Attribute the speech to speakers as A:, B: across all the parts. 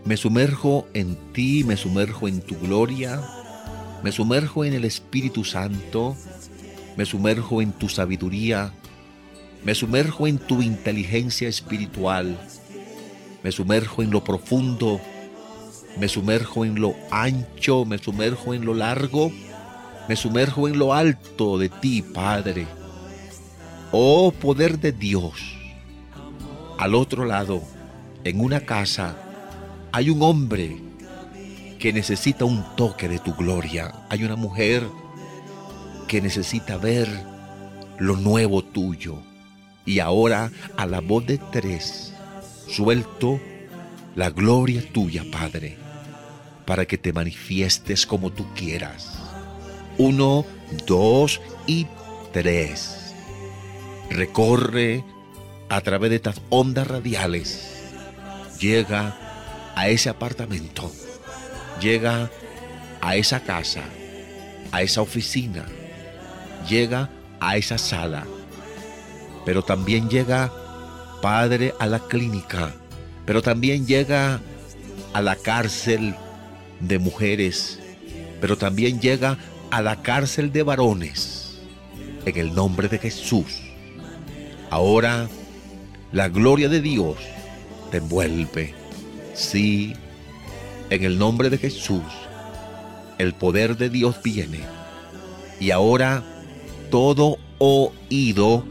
A: Me sumerjo en ti, me sumerjo en tu gloria, me sumerjo en el Espíritu Santo, me sumerjo en tu sabiduría, me sumerjo en tu inteligencia espiritual, me sumerjo en lo profundo, me sumerjo en lo ancho, me sumerjo en lo largo, me sumerjo en lo alto de ti, Padre. Oh poder de Dios, al otro lado, en una casa, hay un hombre que necesita un toque de tu gloria. Hay una mujer que necesita ver lo nuevo tuyo. Y ahora, a la voz de tres, suelto la gloria tuya, Padre, para que te manifiestes como tú quieras. 1, 2 y 3. Recorre a través de estas ondas radiales. Llega a ese apartamento. Llega a esa casa, a esa oficina. Llega a esa sala. Pero también llega, Padre, a la clínica. Pero también llega a la cárcel de mujeres. Pero también llega a la cárcel de varones. En el nombre de Jesús. Ahora, la gloria de Dios te envuelve. Sí, en el nombre de Jesús, el poder de Dios viene. Y ahora, todo oído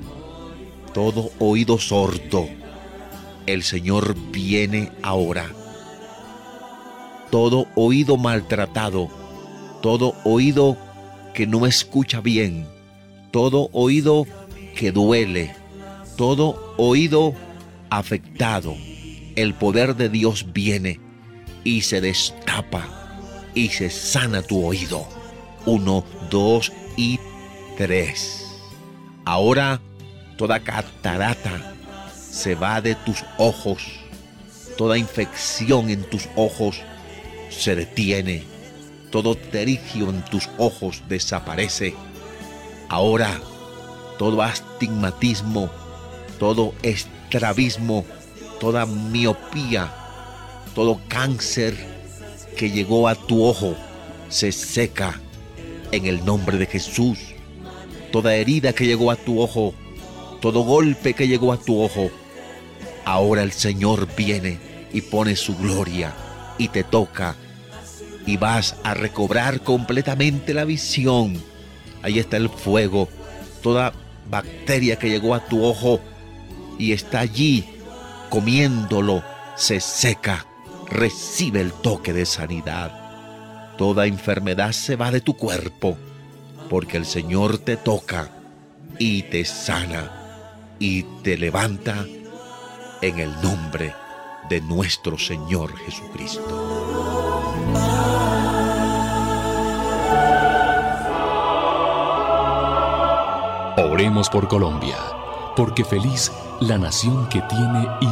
A: sordo, el Señor viene ahora. Todo oído maltratado, todo oído que no escucha bien, todo oído que duele, todo oído afectado, el poder de Dios viene y se destapa y se sana tu oído. 1, 2 y 3. Ahora toda catarata se va de tus ojos, toda infección en tus ojos se detiene, todo terigio en tus ojos desaparece. Ahora todo astigmatismo, todo estrabismo, toda miopía, todo cáncer que llegó a tu ojo se seca en el nombre de Jesús. Toda herida que llegó a tu ojo, todo golpe que llegó a tu ojo, ahora el Señor viene y pone su gloria y te toca y vas a recobrar completamente la visión. Ahí está el fuego, toda bacteria que llegó a tu ojo y está allí comiéndolo, se seca. Recibe el toque de sanidad. Toda enfermedad se va de tu cuerpo, porque el Señor te toca y te sana y te levanta en el nombre de nuestro Señor Jesucristo.
B: Oremos por Colombia, porque feliz la nación que tiene